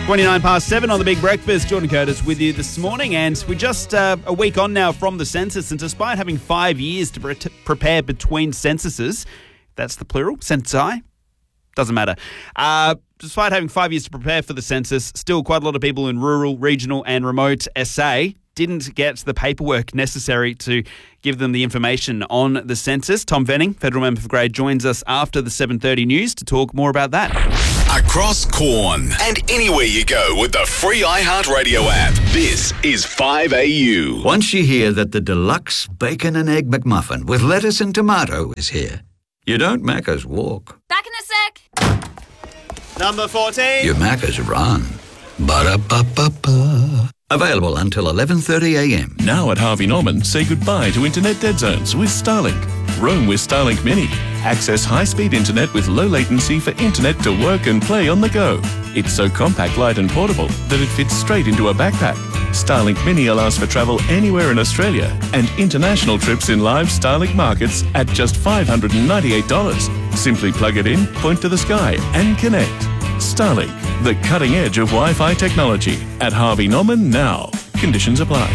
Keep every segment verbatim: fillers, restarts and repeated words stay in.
twenty-nine past seven on The Big Breakfast. Jordan Curtis with you this morning, and we're just uh, a week on now from the census, and despite having five years to pre- prepare between censuses, that's the plural, censi, doesn't matter. Uh, despite having five years to prepare for the census, still quite a lot of people in rural, regional and remote S A didn't get the paperwork necessary to give them the information on the census. Tom Venning, Federal Member for Grey, joins us after the seven thirty news to talk more about that. Across Corn and anywhere you go with the free iHeartRadio app. This is five A U. Once you hear that the deluxe bacon and egg McMuffin with lettuce and tomato is here, you don't Macca's walk. Back in a sec. Number fourteen. You Macca's run. Ba-da-ba-ba-ba. Available until eleven thirty a m. Now at Harvey Norman, say goodbye to internet dead zones with Starlink. Roam with Starlink Mini. Access high-speed internet with low latency for internet to work and play on the go. It's so compact, light and portable that it fits straight into a backpack. Starlink Mini allows for travel anywhere in Australia and international trips in live Starlink markets at just five hundred ninety-eight dollars. Simply plug it in, point to the sky and connect. Starlink, the cutting edge of Wi-Fi technology. At Harvey Norman now. Conditions apply.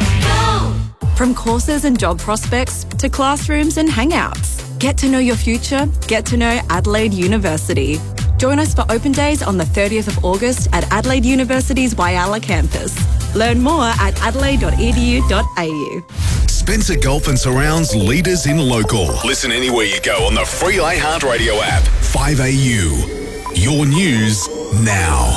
From courses and job prospects to classrooms and hangouts. Get to know your future. Get to know Adelaide University. Join us for open days on the thirtieth of August at Adelaide University's Whyalla campus. Learn more at adelaide dot e d u dot a u. Spencer Gulf and Surround's leaders in local. Listen anywhere you go on the free iHeartRadio app. five A U. Your news now.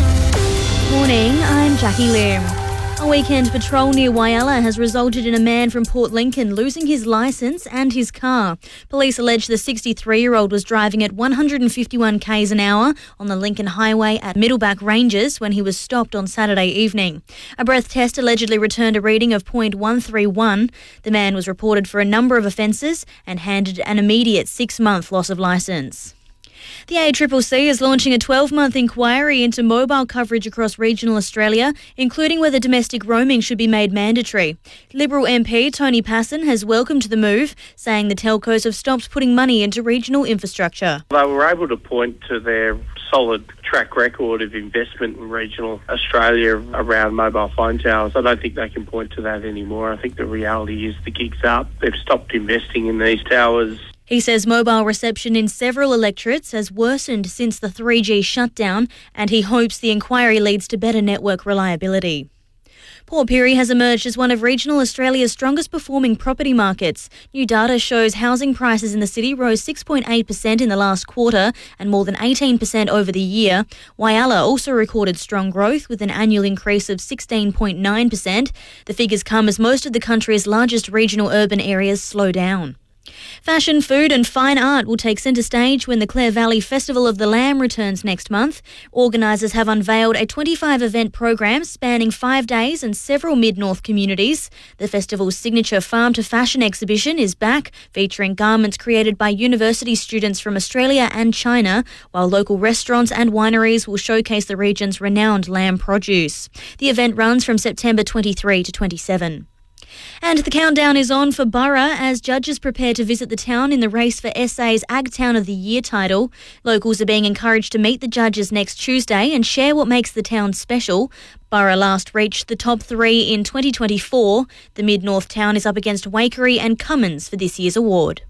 Morning, I'm Jackie Lim. A weekend patrol near Whyalla has resulted in a man from Port Lincoln losing his licence and his car. Police allege the sixty-three-year-old was driving at one hundred fifty-one k's an hour on the Lincoln Highway at Middleback Ranges when he was stopped on Saturday evening. A breath test allegedly returned a reading of point one three one. The man was reported for a number of offences and handed an immediate six-month loss of licence. The A C C C is launching a twelve-month inquiry into mobile coverage across regional Australia, including whether domestic roaming should be made mandatory. Liberal M P Tony Passon has welcomed the move, saying the telcos have stopped putting money into regional infrastructure. They were able to point to their solid track record of investment in regional Australia around mobile phone towers. I don't think they can point to that anymore. I think the reality is the gig's up. They've stopped investing in these towers. He says mobile reception in several electorates has worsened since the three G shutdown, and he hopes the inquiry leads to better network reliability. Port Pirie has emerged as one of regional Australia's strongest performing property markets. New data shows housing prices in the city rose six point eight percent in the last quarter and more than eighteen percent over the year. Whyalla also recorded strong growth with an annual increase of sixteen point nine percent. The figures come as most of the country's largest regional urban areas slow down. Fashion, food and fine art will take centre stage when the Clare Valley Festival of the Lamb returns next month. Organisers have unveiled a twenty-five event program spanning five days and several mid-north communities. The festival's signature Farm to Fashion exhibition is back, featuring garments created by university students from Australia and China, while local restaurants and wineries will showcase the region's renowned lamb produce. The event runs from September twenty-third to twenty-seventh. And the countdown is on for Burra as judges prepare to visit the town in the race for S A's Ag Town of the Year title. Locals are being encouraged to meet the judges next Tuesday and share what makes the town special. Burra last reached the top three in twenty twenty-four. The Mid-North town is up against Waikerie and Cummins for this year's award.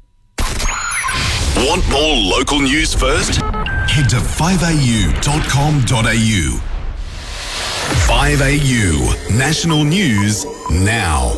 Want more local news first? Head to five a u dot com dot a u. five A U National News now.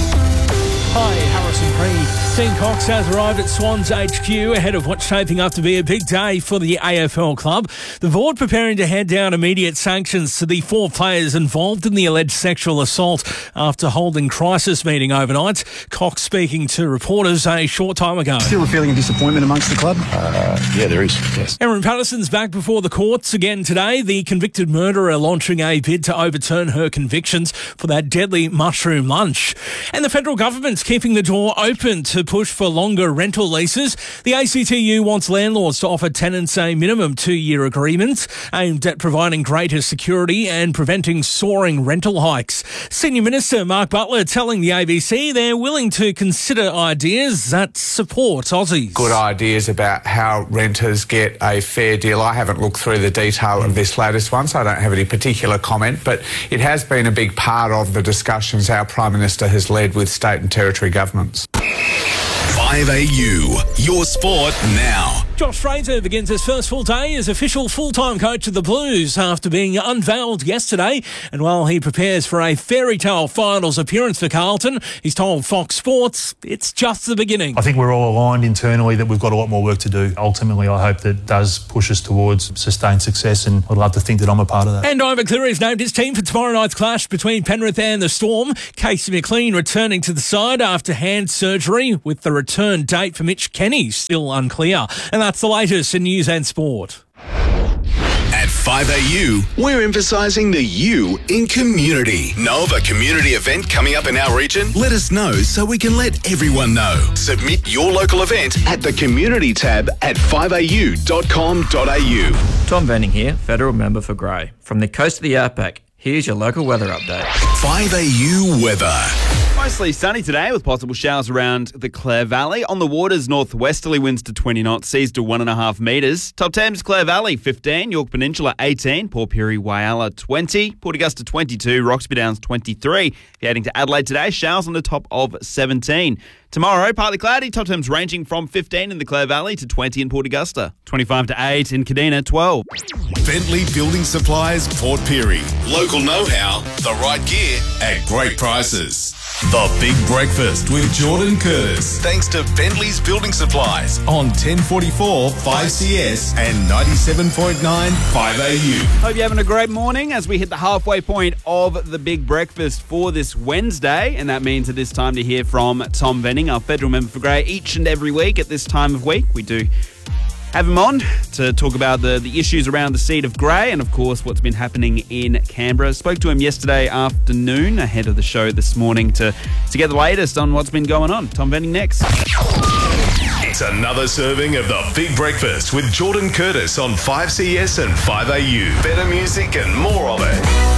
Hi, Harrison Creed. Dean Cox has arrived at Swans H Q ahead of what's shaping up to be a big day for the A F L club. The board preparing to hand down immediate sanctions to the four players involved in the alleged sexual assault after holding crisis meeting overnight. Cox speaking to reporters a short time ago. Still a feeling of disappointment amongst the club? Uh, yeah, there is, yes. Erin Patterson's back before the courts again today. The convicted murderer launching a bid to overturn her convictions for that deadly mushroom lunch. And the federal government's keeping the door open to push for longer rental leases. The A C T U wants landlords to offer tenants a minimum two-year agreement aimed at providing greater security and preventing soaring rental hikes. Senior Minister Mark Butler telling the A B C they're willing to consider ideas that support Aussies. Good ideas about how renters get a fair deal. I haven't looked through the detail of this latest one, so I don't have any particular comment, but it has been a big part of the discussions our Prime Minister has led with state and territory governments. five A U, your sport now. Josh Fraser begins his first full day as official full-time coach of the Blues after being unveiled yesterday. And while he prepares for a fairy tale finals appearance for Carlton, he's told Fox Sports it's just the beginning. I think we're all aligned internally that we've got a lot more work to do. Ultimately, I hope that does push us towards sustained success, and I'd love to think that I'm a part of that. And Ivan Cleary has named his team for tomorrow night's clash between Penrith and the Storm. Casey McLean returning to the side after hand surgery, with the return date for Mitch Kenny still unclear. And that's the latest in news and sport. At five A U, we're emphasising the U in community. Know of a community event coming up in our region? Let us know so we can let everyone know. Submit your local event at the community tab at five a u dot com dot a u. Tom Venning here, Federal Member for Grey. From the coast of the outback, here's your local weather update. five A U weather. Mostly sunny today with possible showers around the Clare Valley. On the waters, northwesterly winds to twenty knots, seas to one and a half metres. Top Thames, Clare Valley fifteen, York Peninsula eighteen, Port Pirie, Whyalla twenty, Port Augusta twenty-two, Roxby Downs twenty-three. Heading to Adelaide today, showers on the top of seventeen. Tomorrow, partly cloudy, top temps ranging from fifteen in the Clare Valley to twenty in Port Augusta. twenty-five to eight in Kadina, twelve. Bentley Building Supplies, Port Pirie. Local know-how, the right gear at great prices. The Big Breakfast with Jordan Curtis. Thanks to Bentley's Building Supplies on ten forty-four five C S and ninety-seven point nine five A U. Hope you're having a great morning as we hit the halfway point of the Big Breakfast for this Wednesday. And that means it is time to hear from Tom Venning, our Federal Member for Grey, each and every week at this time of week. We do have him on to talk about the, the issues around the seat of Grey and, of course, what's been happening in Canberra. Spoke to him yesterday afternoon ahead of the show this morning to, to get the latest on what's been going on. Tom Venning next. It's another serving of the Big Breakfast with Jordan Curtis on five C S and five A U. Better music and more of it.